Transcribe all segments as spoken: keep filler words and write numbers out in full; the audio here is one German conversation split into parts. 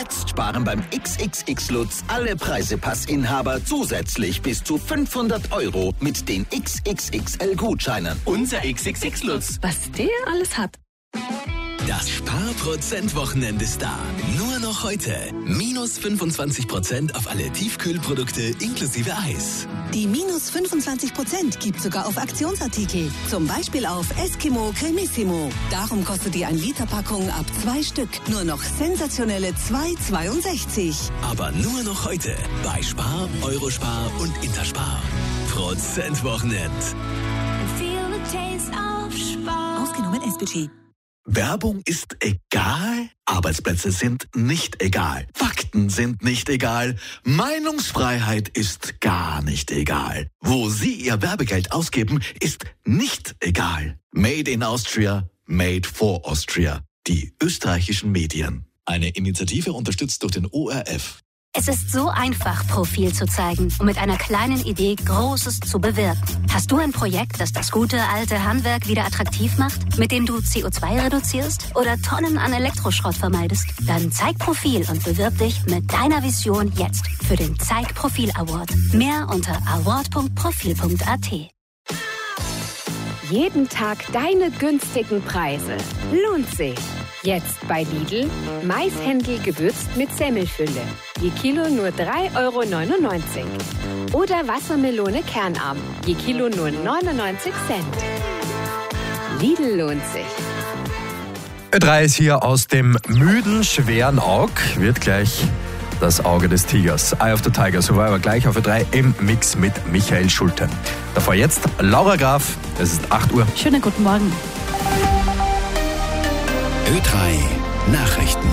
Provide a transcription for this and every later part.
Jetzt sparen beim X X X Lutz alle Preisepass-Inhaber zusätzlich bis zu fünfhundert Euro mit den X X X L-Gutscheinen. Unser X X X Lutz. Was der alles hat. Das Sparprozent-Wochenende ist da. Nur noch heute. Minus fünfundzwanzig Prozent auf alle Tiefkühlprodukte inklusive Eis. Die minus fünfundzwanzig Prozent gibt sogar auf Aktionsartikel. Zum Beispiel auf Eskimo Cremissimo. Darum kostet die ein Liter Packung ab zwei Stück nur noch sensationelle zwei Euro zweiundsechzig. Aber nur noch heute. Bei Spar, Eurospar und Interspar. Prozent-Wochenend. Ausgenommen S B G. Werbung ist egal, Arbeitsplätze sind nicht egal, Fakten sind nicht egal, Meinungsfreiheit ist gar nicht egal. Wo Sie Ihr Werbegeld ausgeben, ist nicht egal. Made in Austria, made for Austria. Die österreichischen Medien. Eine Initiative unterstützt durch den O R F. Es ist so einfach, Profil zu zeigen und mit einer kleinen Idee Großes zu bewirken. Hast du ein Projekt, das das gute alte Handwerk wieder attraktiv macht, mit dem du C O zwei reduzierst oder Tonnen an Elektroschrott vermeidest? Dann zeig Profil und bewirb dich mit deiner Vision jetzt für den Zeig Profil Award. Mehr unter award punkt profil punkt a t. Jeden Tag deine günstigen Preise. Lohnt sich. Jetzt bei Lidl. Maishändel gewürzt mit Semmelfülle. Je Kilo nur drei Euro neunundneunzig. Oder Wassermelone Kernarm. Je Kilo nur neunundneunzig Cent. Lidl lohnt sich. Ö drei ist hier aus dem müden, schweren Aug. Wird gleich das Auge des Tigers. Eye of the Tiger Survivor gleich auf Ö drei im Mix mit Michael Schulte. Davor jetzt Laura Graf. Es ist acht Uhr. Schönen guten Morgen. Ö drei Nachrichten.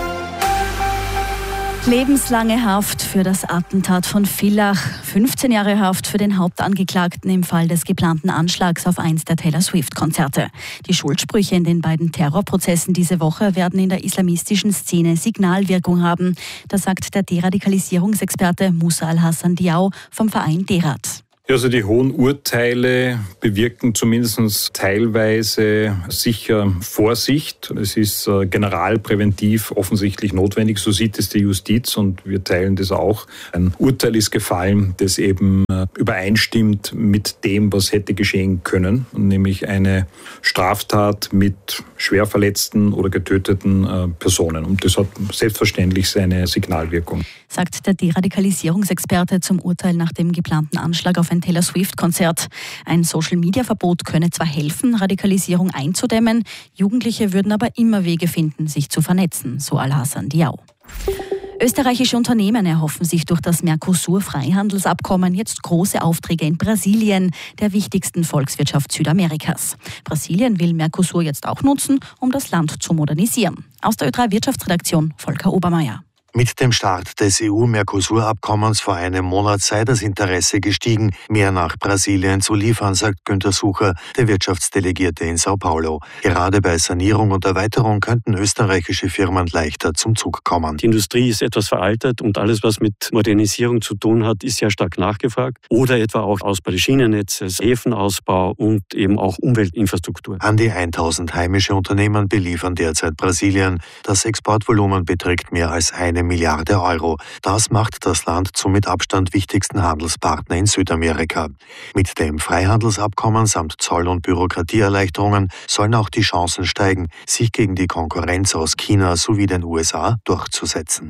Lebenslange Haft für das Attentat von Villach, fünfzehn Jahre Haft für den Hauptangeklagten im Fall des geplanten Anschlags auf eins der Taylor Swift-Konzerte. Die Schuldsprüche in den beiden Terrorprozessen diese Woche werden in der islamistischen Szene Signalwirkung haben. Das sagt der Deradikalisierungsexperte Musa Al-Hassan Diaw vom Verein Derat. Also die hohen Urteile bewirken zumindest teilweise sicher Vorsicht. Es ist generalpräventiv offensichtlich notwendig, so sieht es die Justiz und wir teilen das auch. Ein Urteil ist gefallen, das eben übereinstimmt mit dem, was hätte geschehen können, nämlich eine Straftat mit schwer verletzten oder getöteten Personen. Und das hat selbstverständlich seine Signalwirkung. Sagt der Deradikalisierungsexperte zum Urteil nach dem geplanten Anschlag auf ein Taylor Swift-Konzert. Ein Social-Media-Verbot könne zwar helfen, Radikalisierung einzudämmen, Jugendliche würden aber immer Wege finden, sich zu vernetzen, so Al-Hassan Diaw. Österreichische Unternehmen erhoffen sich durch das Mercosur-Freihandelsabkommen jetzt große Aufträge in Brasilien, der wichtigsten Volkswirtschaft Südamerikas. Brasilien will Mercosur jetzt auch nutzen, um das Land zu modernisieren. Aus der Ö drei Wirtschaftsredaktion Volker Obermeier. Mit dem Start des E U-Mercosur-Abkommens vor einem Monat sei das Interesse gestiegen, mehr nach Brasilien zu liefern, sagt Günter Sucher, der Wirtschaftsdelegierte in Sao Paulo. Gerade bei Sanierung und Erweiterung könnten österreichische Firmen leichter zum Zug kommen. Die Industrie ist etwas veraltet und alles, was mit Modernisierung zu tun hat, ist ja stark nachgefragt. Oder etwa auch Ausbau des Schienennetzes, Häfenausbau und eben auch Umweltinfrastruktur. An die tausend heimische Unternehmen beliefern derzeit Brasilien. Das Exportvolumen beträgt mehr als eine Milliarde Euro. Das macht das Land zum mit Abstand wichtigsten Handelspartner in Südamerika. Mit dem Freihandelsabkommen samt Zoll- und Bürokratieerleichterungen sollen auch die Chancen steigen, sich gegen die Konkurrenz aus China sowie den U S A durchzusetzen.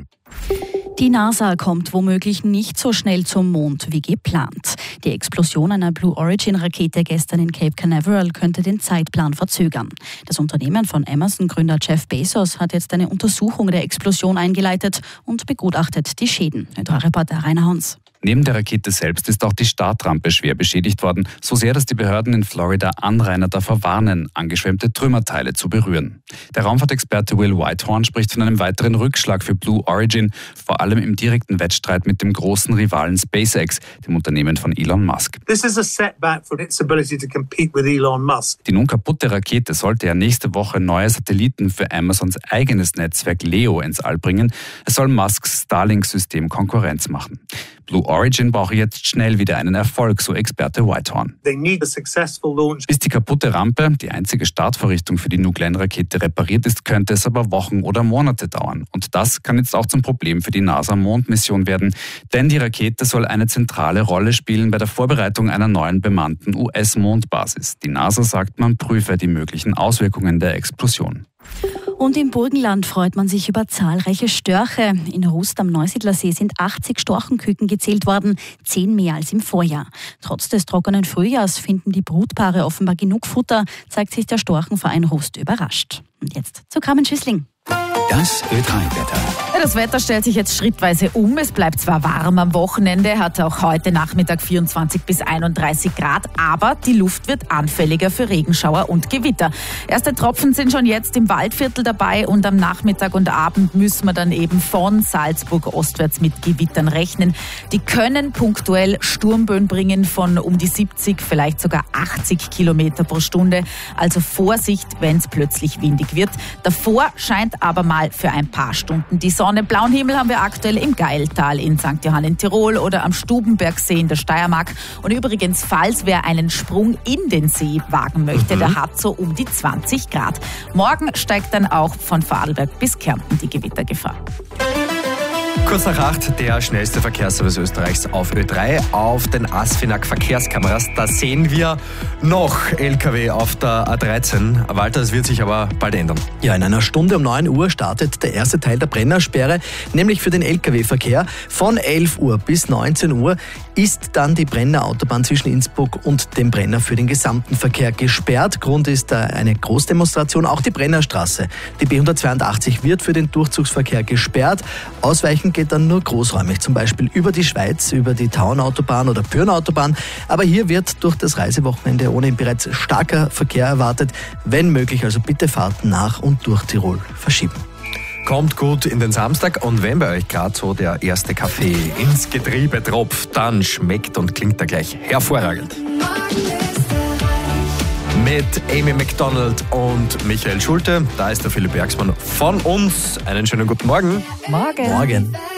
Die NASA kommt womöglich nicht so schnell zum Mond wie geplant. Die Explosion einer Blue Origin-Rakete gestern in Cape Canaveral könnte den Zeitplan verzögern. Das Unternehmen von Amazon-Gründer Jeff Bezos hat jetzt eine Untersuchung der Explosion eingeleitet und begutachtet die Schäden. Ö drei Reporter Rainer Hans. Neben der Rakete selbst ist auch die Startrampe schwer beschädigt worden, so sehr, dass die Behörden in Florida Anrainer davor warnen, angeschwemmte Trümmerteile zu berühren. Der Raumfahrtexperte Will Whitehorn spricht von einem weiteren Rückschlag für Blue Origin, vor allem im direkten Wettstreit mit dem großen Rivalen SpaceX, dem Unternehmen von Elon Musk. This is a setback for its ability to compete with Elon Musk. Die nun kaputte Rakete sollte ja nächste Woche neue Satelliten für Amazons eigenes Netzwerk Leo ins All bringen. Es soll Musks Starlink-System Konkurrenz machen. Blue Origin brauche jetzt schnell wieder einen Erfolg, so Experte Whitehorn. They need a successful launch. Bis die kaputte Rampe, die einzige Startvorrichtung für die New Glenn-Rakete, repariert ist, könnte es aber Wochen oder Monate dauern. Und das kann jetzt auch zum Problem für die NASA-Mondmission werden. Denn die Rakete soll eine zentrale Rolle spielen bei der Vorbereitung einer neuen bemannten U S-Mondbasis. Die NASA sagt, man prüfe die möglichen Auswirkungen der Explosion. Und im Burgenland freut man sich über zahlreiche Störche. In Rust am Neusiedlersee sind achtzig Storchenküken gezählt worden, zehn mehr als im Vorjahr. Trotz des trockenen Frühjahrs finden die Brutpaare offenbar genug Futter, zeigt sich der Storchenverein Rust überrascht. Und jetzt zu Carmen Schüssling. Das Ö drei Wetter. Das Wetter stellt sich jetzt schrittweise um. Es bleibt zwar warm am Wochenende, hat auch heute Nachmittag vierundzwanzig bis einunddreißig Grad, aber die Luft wird anfälliger für Regenschauer und Gewitter. Erste Tropfen sind schon jetzt im Waldviertel dabei und am Nachmittag und Abend müssen wir dann eben von Salzburg ostwärts mit Gewittern rechnen. Die können punktuell Sturmböen bringen von um die siebzig, vielleicht sogar achtzig Kilometer pro Stunde. Also Vorsicht, wenn es plötzlich windig wird. Davor scheint aber mal für ein paar Stunden die Sonne. Blauen Himmel haben wir aktuell im Geiltal in Sankt Johann in Tirol oder am Stubenbergsee in der Steiermark. Und übrigens, falls wer einen Sprung in den See wagen möchte, mhm. der hat so um die zwanzig Grad. Morgen steigt dann auch von Vorarlberg bis Kärnten die Gewittergefahr. Kurz nach acht, der schnellste Verkehrsservice Österreichs auf Ö drei. Auf den Asfinag Verkehrskameras, da sehen wir noch L K W auf der A dreizehn. Walter, das wird sich aber bald ändern. Ja, in einer Stunde um neun Uhr startet der erste Teil der Brennersperre, nämlich für den L K W-Verkehr. Von elf Uhr bis neunzehn Uhr ist dann die Brenner Autobahn zwischen Innsbruck und dem Brenner für den gesamten Verkehr gesperrt. Grund ist eine Großdemonstration, auch die Brennerstraße. Die B hundertzweiundachtzig wird für den Durchzugsverkehr gesperrt. Ausweichen geht dann nur großräumig, zum Beispiel über die Schweiz, über die Taunautobahn oder Pyrnautobahn. Aber hier wird durch das Reisewochenende ohnehin bereits starker Verkehr erwartet. Wenn möglich, also bitte Fahrten nach und durch Tirol verschieben. Kommt gut in den Samstag und wenn bei euch gerade so der erste Kaffee ins Getriebe tropft, dann schmeckt und klingt er gleich hervorragend. Mit Amy Macdonald und Michael Schulte, da ist der Philipp Bergsmann von uns. Einen schönen guten Morgen. Morgen. Morgen.